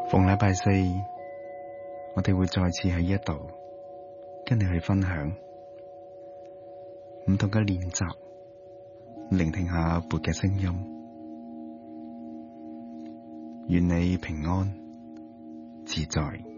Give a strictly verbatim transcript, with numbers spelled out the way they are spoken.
逢禮拜四，我哋會再次喺一度跟你去分享唔同嘅練習，聆聽下缽嘅聲音。願你平安自在。